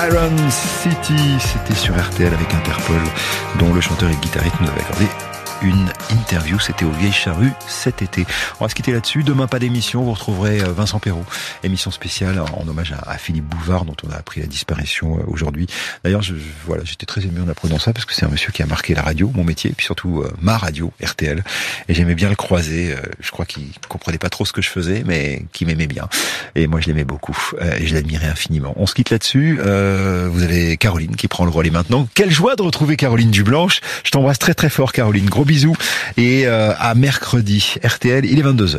Siren City, c'était sur RTL avec Interpol, dont le chanteur et le guitariste nous avait accordé une interview, c'était au Vieilles Charrues cet été. On va se quitter là-dessus. Demain, pas d'émission. Vous retrouverez Vincent Perrault, émission spéciale en hommage à Philippe Bouvard, dont on a appris la disparition aujourd'hui. D'ailleurs, j'étais très ému en apprenant ça, parce que c'est un monsieur qui a marqué la radio, mon métier, et puis surtout ma radio, RTL. Et j'aimais bien le croiser. Je crois qu'il comprenait pas trop ce que je faisais, mais qu'il m'aimait bien. Et moi, je l'aimais beaucoup. Et je l'admirais infiniment. On se quitte là-dessus. Vous avez Caroline qui prend le relais maintenant. Quelle joie de retrouver Caroline Dublanche. Je t'embrasse très très fort, Caroline. Gros bisous et à mercredi. RTL, il est 22h.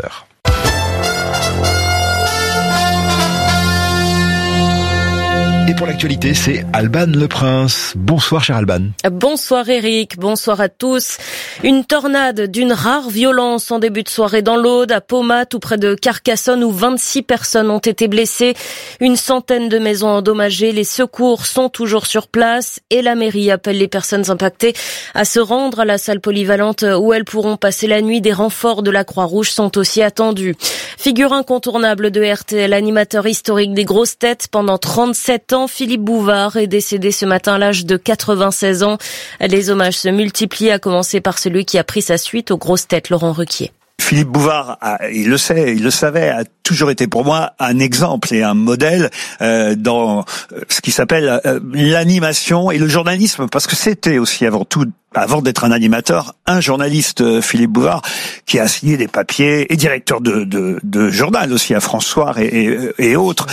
Et pour l'actualité, c'est Alban Le Prince. Bonsoir, cher Alban. Bonsoir Eric, bonsoir à tous. Une tornade d'une rare violence en début de soirée dans l'Aude, à Paumat, tout près de Carcassonne, où 26 personnes ont été blessées. Une centaine de maisons endommagées. Les secours sont toujours sur place et la mairie appelle les personnes impactées à se rendre à la salle polyvalente où elles pourront passer la nuit. Des renforts de la Croix-Rouge sont aussi attendus. Figure incontournable de RTL, animateur historique des grosses têtes pendant 37 ans, Philippe Bouvard est décédé ce matin à l'âge de 96 ans. Les hommages se multiplient, à commencer par celui qui a pris sa suite aux grosses têtes, Laurent Ruquier. Philippe Bouvard, il le savait, a toujours été pour moi un exemple et un modèle dans ce qui s'appelle l'animation et le journalisme, parce que c'était aussi avant d'être un animateur, un journaliste, Philippe Bouvard, qui a signé des papiers et directeur de journal aussi à France Soir et autres.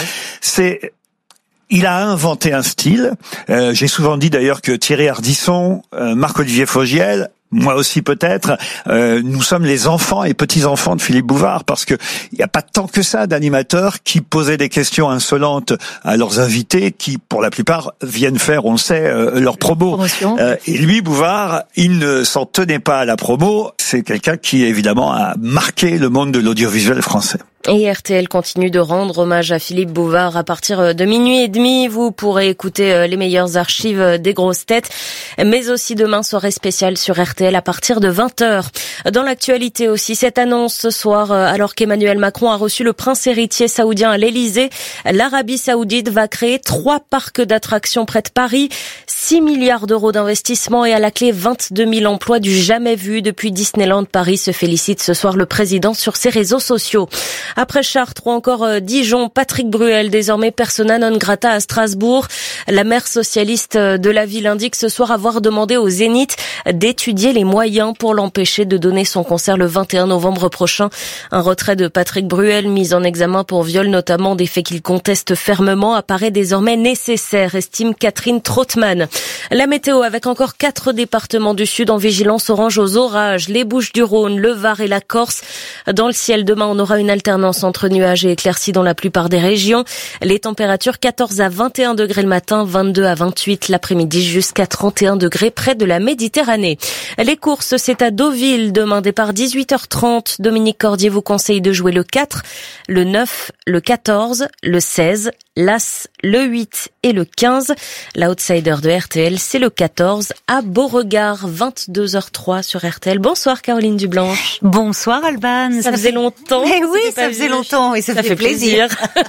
Il a inventé un style. J'ai souvent dit d'ailleurs que Thierry Ardisson, Marc-Olivier Fogiel, moi aussi peut-être, nous sommes les enfants et petits-enfants de Philippe Bouvard, parce que il n'y a pas tant que ça d'animateurs qui posaient des questions insolentes à leurs invités, qui pour la plupart viennent faire, on le sait, leur promo. Et lui, Bouvard, il ne s'en tenait pas à la promo. C'est quelqu'un qui évidemment a marqué le monde de l'audiovisuel français. Et RTL continue de rendre hommage à Philippe Bouvard à partir de 00h30. Vous pourrez écouter les meilleures archives des grosses têtes, mais aussi demain, soirée spéciale sur RTL à partir de 20h. Dans l'actualité aussi, cette annonce ce soir, alors qu'Emmanuel Macron a reçu le prince héritier saoudien à l'Elysée, l'Arabie Saoudite va créer 3 parcs d'attractions près de Paris, 6 milliards d'euros d'investissement et à la clé 22 000 emplois du jamais vu depuis Disneyland Paris, se félicite ce soir le président sur ses réseaux sociaux. Après Chartres ou encore Dijon, Patrick Bruel, désormais persona non grata à Strasbourg. La maire socialiste de la ville indique ce soir avoir demandé au Zénith d'étudier les moyens pour l'empêcher de donner son concert le 21 novembre prochain. Un retrait de Patrick Bruel, mis en examen pour viol notamment, des faits qu'il conteste fermement, apparaît désormais nécessaire, estime Catherine Trottmann. La météo avec encore 4 départements du sud en vigilance orange aux orages, les Bouches-du-Rhône, le Var et la Corse. Dans le ciel, demain, on aura une alternance entre nuages et éclaircies dans la plupart des régions. Les températures 14 à 21 degrés le matin, 22 à 28 l'après-midi, jusqu'à 31 degrés près de la Méditerranée. Les courses, c'est à Deauville. Demain, départ 18h30. Dominique Cordier vous conseille de jouer le 4, le 9, le 14, le 16, l'As, le 8 et le 15. L'outsider de RTL, c'est le 14 à Beauregard, 22h03 sur RTL. Bonsoir Caroline Dublanche. Bonsoir Alban. Ça faisait longtemps. Mais oui, ça faisait longtemps et ça fait plaisir.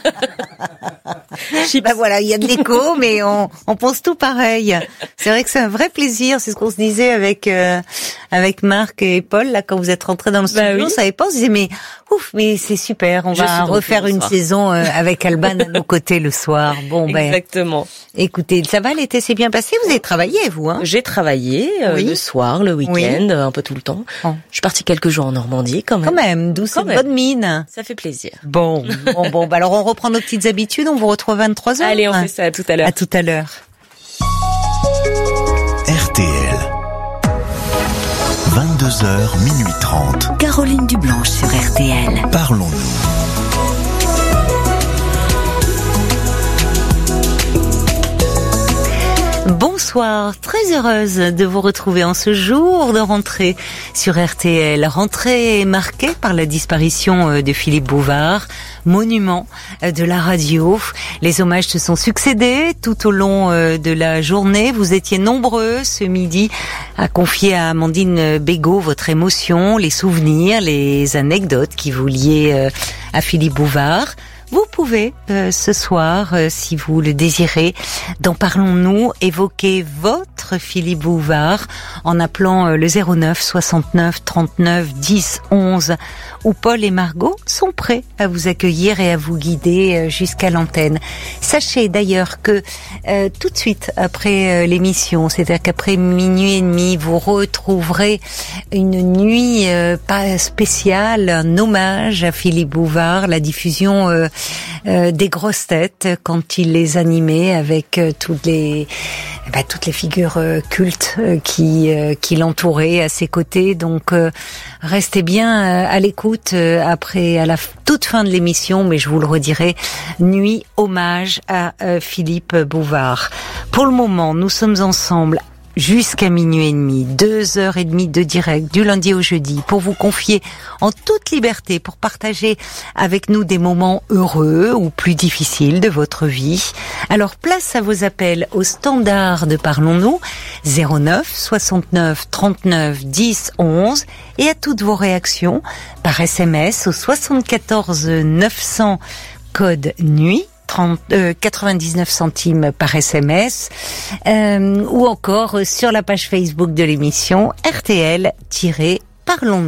Voilà, il y a de l'écho, mais on pense tout pareil. C'est vrai que c'est un vrai plaisir. C'est ce qu'on se disait avec Marc et Paul là quand vous êtes rentrés dans le studio. On savait pas, on se disait mais c'est super. On va refaire une saison avec Alban à nos côtés le soir. Bon exactement. Écoutez, ça va, l'été s'est bien passé. Vous avez travaillé, vous, hein? J'ai travaillé le soir, le week-end, un peu tout le temps. Je suis partie quelques jours en Normandie, quand même. Quand même, douce et bonne mine. Ça fait plaisir. Bon, alors on reprend nos petites habitudes. On vous retrouve à 23h. Allez, on fait ça. À tout à l'heure. À tout à l'heure. RTL. 22h, minuit 30. Caroline Dublanche sur RTL. Parlons-nous. Bonsoir, très heureuse de vous retrouver en ce jour de rentrée sur RTL. Rentrée marquée par la disparition de Philippe Bouvard, monument de la radio. Les hommages se sont succédés tout au long de la journée. Vous étiez nombreux ce midi à confier à Amandine Bégaud votre émotion, les souvenirs, les anecdotes qui vous liaient à Philippe Bouvard. Vous pouvez ce soir, si vous le désirez, dans Parlons-nous, évoquer votre Philippe Bouvard en appelant le 09 69 39 10 11 où Paul et Margot sont prêts à vous accueillir et à vous guider jusqu'à l'antenne. Sachez d'ailleurs que tout de suite après l'émission, c'est-à-dire qu'après minuit et demi, vous retrouverez une nuit pas spéciale, un hommage à Philippe Bouvard, la diffusion des grosses têtes quand il les animait avec toutes les figures cultes qui l'entouraient à ses côtés. Donc restez bien à l'écoute après, à la toute fin de l'émission, mais je vous le redirai, nuit hommage à Philippe Bouvard. Pour le moment, nous sommes ensemble jusqu'à minuit et demi, 2h30 de direct du lundi au jeudi pour vous confier en toute liberté, pour partager avec nous des moments heureux ou plus difficiles de votre vie. Alors place à vos appels au standard de Parlons-nous 09 69 39 10 11 et à toutes vos réactions par SMS au 74 900 code nuit 99 centimes par SMS ou encore sur la page Facebook de l'émission RTL-Parlons-nous.